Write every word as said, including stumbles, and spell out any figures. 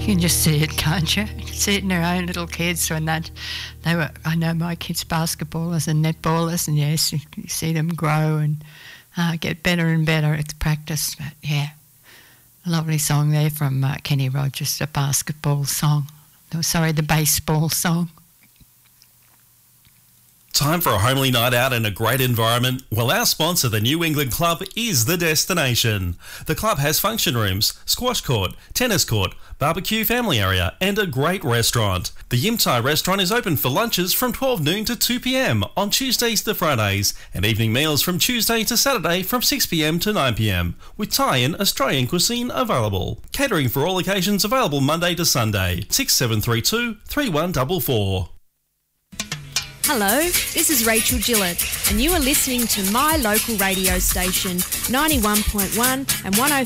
can just see it, can't you? You can see it in their own little kids when that they were. I know my kids basketballers and netballers, and yes, you, you see them grow and uh, get better and better at the practice. But yeah, a lovely song there from uh, Kenny Rogers, the basketball song. No, sorry, the baseball song. Time for a homely night out in a great environment? Well, our sponsor, the New England Club, is the destination. The club has function rooms, squash court, tennis court, barbecue family area, and a great restaurant. The Yim Thai restaurant is open for lunches from twelve noon to two p m on Tuesdays to Fridays, and evening meals from Tuesday to Saturday from six p m to nine p m, with Thai and Australian cuisine available. Catering for all occasions available Monday to Sunday. six seven three two, three one four four. Hello, this is Rachel Gillett, and you are listening to my local radio station, ninety-one point one and one oh